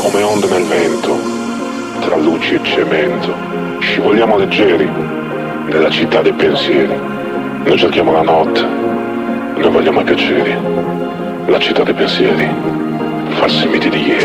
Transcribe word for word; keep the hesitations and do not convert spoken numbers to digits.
come onde nel vento, tra luci e cemento, scivoliamo leggeri nella città dei pensieri. Noi cerchiamo la notte, noi vogliamo i piaceri, la città dei pensieri, falsi miti di ieri.